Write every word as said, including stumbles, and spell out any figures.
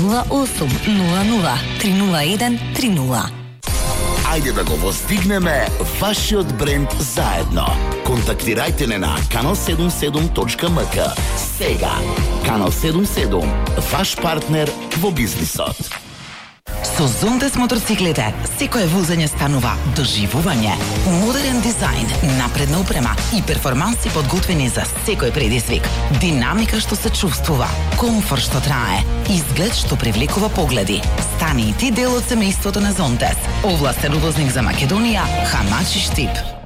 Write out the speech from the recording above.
нула осум нула нула три нула еден три нула. Ајде да го постигнеме вашиот бренд заедно. Контактирајте не на канал седумдесет и седум точка ем ка. Сега, Канал седумдесет и седум, ваш партнер во бизнисот. Со Зонтес мотоциклите, секое возење станува доживување. Модерен дизајн, напредна упрема и перформанси подготвени за секој предизвик. Динамика што се чувствува, комфорт што трае, изглед што привлекува погледи. Стани и ти дел од семејството на Зонтес. Овластен увозник за Македонија, Хамачи Штип.